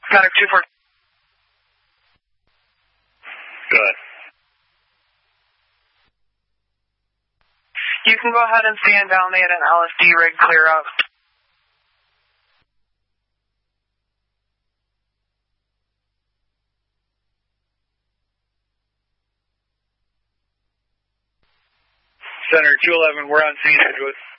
Medic 2-4. Good. You can go ahead and stand down. They had an LSD rig clear up. Center 211, we're on scene, Edgewood.